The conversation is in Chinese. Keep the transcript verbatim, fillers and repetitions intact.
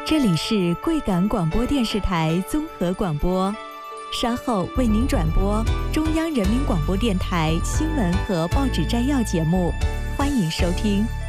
这里是贵港广播电视台综合广播，稍后为您转播中央人民广播电台新闻和报纸摘要节目，欢迎收听。